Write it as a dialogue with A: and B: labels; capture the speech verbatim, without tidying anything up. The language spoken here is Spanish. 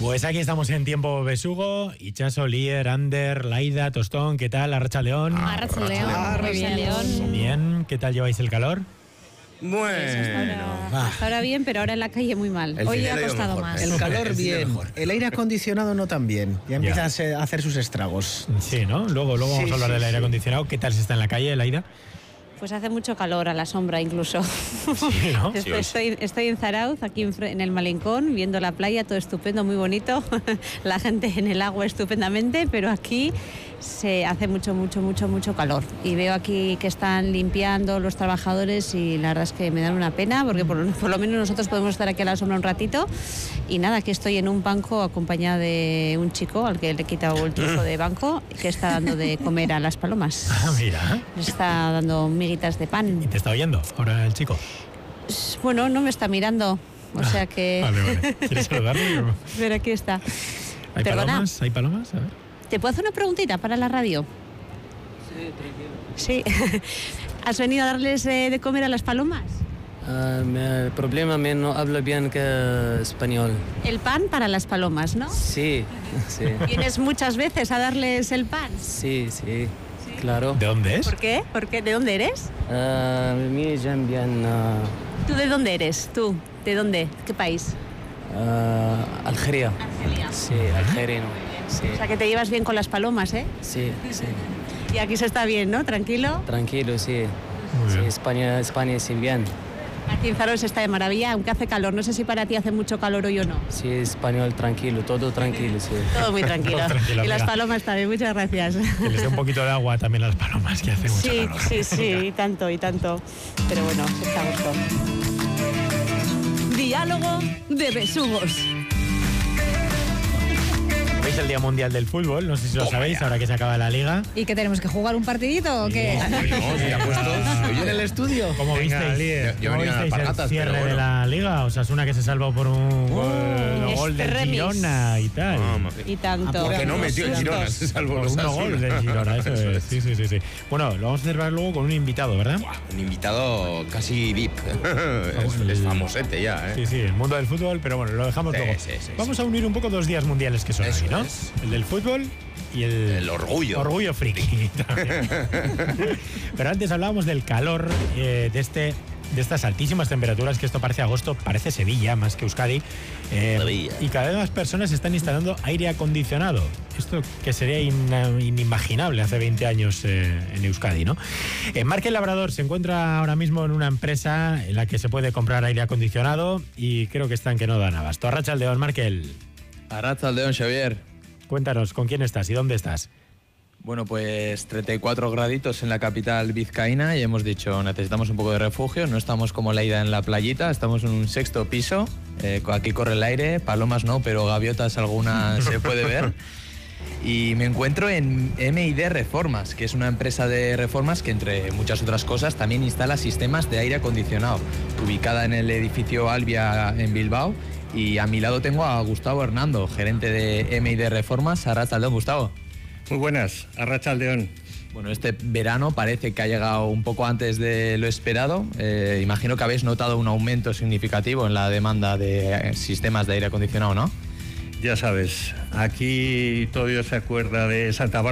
A: Pues aquí estamos en tiempo besugo. Ichaso, Lier, Ander, Laida, Tostón, ¿qué tal? Arratsaldeón.
B: Arratsaldeón.
C: Arratsaldeón.
A: Bien, ¿qué tal lleváis el calor?
B: Bueno,
C: Ahora, hasta ahora bien, pero ahora en la calle muy mal.
B: El
C: Hoy
B: final
C: ha
B: ha ido
C: costado
B: mejor.
C: más.
D: El calor
B: El
D: bien,
B: mejor.
D: el aire acondicionado no tan bien. Ya empieza
A: Ya.
D: a se- a hacer sus estragos.
A: Sí, ¿no? Luego, luego vamos
D: Sí,
A: a hablar
D: sí,
A: del aire
D: sí.
A: acondicionado. ¿Qué tal se está en la calle, Laida?
C: Pues hace mucho calor, a la sombra incluso.
A: Sí, ¿no?
C: Estoy, estoy, estoy en Zarauz, aquí en, fre- en el Malencón, viendo la playa, todo estupendo, muy bonito. La gente en el agua estupendamente, pero aquí se hace mucho, mucho, mucho, mucho calor. Y veo aquí que están limpiando los trabajadores y la verdad es que me dan una pena, porque por, por lo menos nosotros podemos estar aquí a la sombra un ratito. Y nada, aquí estoy en un banco acompañada de un chico al que le he quitado el trozo de banco, que está dando de comer a las palomas.
A: Ah, mira.
C: Le está dando miguitas de pan.
A: ¿Y te está oyendo ahora el chico?
C: Bueno, no me está mirando, o sea que...
A: Vale, vale. ¿Quieres saludarle?
C: Pero aquí está.
A: ¿Hay
C: Perdona.
A: palomas? ¿Hay palomas? A ver.
C: ¿Te puedo hacer una preguntita para la radio? Sí, tranquilo. Sí. ¿Has venido a darles eh, de comer a las palomas?
E: Ah, me- el problema me no hablo bien que español.
C: El pan para las palomas, ¿no?
E: Sí, sí,
C: ¿Vienes muchas veces a darles el pan?
E: sí, sí, claro.
A: ¿De dónde es?
C: ¿Por qué? ¿Por qué? ¿De dónde eres?
E: Ah, mi bien ah,
C: ¿Tú de dónde eres? ¿Tú? ¿De dónde? ¿Qué país?
E: ah, Algeria.
C: Argelia.
E: Sí, algerino. Sí,
C: O sea que te llevas bien con las palomas, ¿eh?
E: sí, sí.
C: Y aquí se está bien, ¿no? Tranquilo.
E: Tranquilo, sí.
A: Muy
E: Sí,
A: bien.
E: España, España sí bien.
C: Aquí en Zarauz está de maravilla, aunque hace calor. No sé si para ti hace mucho calor hoy o no.
E: Sí, español tranquilo, todo tranquilo, sí.
C: Todo muy tranquilo.
A: Todo tranquilo,
C: Y las
A: amiga.
C: palomas también, muchas gracias.
A: Que les dé un poquito de agua también a las palomas, que hace mucho
C: Sí,
A: calor.
C: sí, sí, y tanto, y tanto. Pero bueno, se está a gusto.
B: Diálogo de besugos.
A: ¿Veis el Día Mundial del Fútbol? No sé si lo
B: Toma
A: sabéis,
B: ya.
A: ahora que se acaba la Liga.
F: ¿Y que tenemos que jugar un partidito o qué?
B: Bueno, ya puestos.
D: ¿Oye en el estudio?
A: ¿Cómo
B: Venga,
A: visteis,
B: Lier. Yo
A: ¿cómo
B: venía a
A: visteis el
B: alpargatas,
A: cierre
B: pero
A: de
B: bueno.
A: la Liga? Osasuna que se salvó por un gol, gol del
C: extremis.
A: Girona y tal.
B: Vamos.
C: Y tanto.
B: Porque no metió el Girona, se salvó
A: Por
B: los
A: un gol del Girona, eso es. Sí, sí, sí, sí. Bueno, lo vamos a celebrar luego con un invitado, ¿verdad?
B: Un invitado casi V I P. es, es famosete ya, ¿eh?
A: Sí, sí, el mundo del fútbol, pero bueno, lo dejamos
B: Sí,
A: luego.
B: sí, sí,
A: Vamos a unir un poco dos días mundiales que son
B: Eso
A: hoy, ¿no?
B: es.
A: El del fútbol y el...
B: El orgullo.
A: Orgullo friki. también. Pero antes hablábamos del calor, eh, de este... de estas altísimas temperaturas, que esto parece agosto, parece Sevilla más que Euskadi. Eh,
B: Sevilla.
A: y cada vez más personas están instalando aire acondicionado. Esto que sería in- inimaginable hace veinte años eh, en Euskadi, ¿no? Eh, Markel Labrador se encuentra ahora mismo en una empresa en la que se puede comprar aire acondicionado y creo que están que no dan abasto. Arratsaldeón, Markel.
G: Arratsaldeón, Xavier.
A: Cuéntanos, ¿con quién estás y dónde estás?
G: Bueno, pues treinta y cuatro graditos en la capital vizcaína y hemos dicho necesitamos un poco de refugio, no estamos como Laida en la playita, estamos en un sexto piso, eh, aquí corre el aire, palomas no, pero gaviotas alguna se puede ver. Y me encuentro en M y D Reformas, que es una empresa de reformas que entre muchas otras cosas también instala sistemas de aire acondicionado, ubicada en el edificio Albia en Bilbao. Y a mi lado tengo a Gustavo Hernando, gerente de M y D Reformas. Arratsaldeón, Gustavo.
H: Muy buenas, Arratsaldeón.
G: Bueno, este verano parece que ha llegado un poco antes de lo esperado. Eh, imagino que habéis notado un aumento significativo en la demanda de eh, sistemas de aire acondicionado, ¿no?
H: Ya sabes, aquí todo se acuerda de Santa Bárbara.